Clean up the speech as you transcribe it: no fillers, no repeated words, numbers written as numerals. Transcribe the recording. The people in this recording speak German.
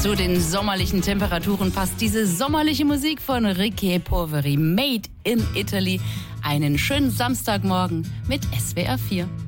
Zu den sommerlichen Temperaturen passt diese sommerliche Musik von Ricky Poveri, Made in Italy. Einen schönen Samstagmorgen mit SWR 4.